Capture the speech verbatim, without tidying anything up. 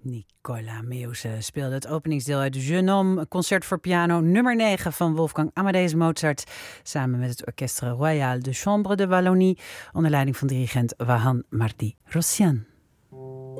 Nicola Meeuwse speelde het openingsdeel uit Jeune Homme, concert voor piano nummer negen van Wolfgang Amadeus Mozart, samen met het Orchestre Royal de Chambre de Wallonie, onder leiding van dirigent Wahan Mardi Rossian.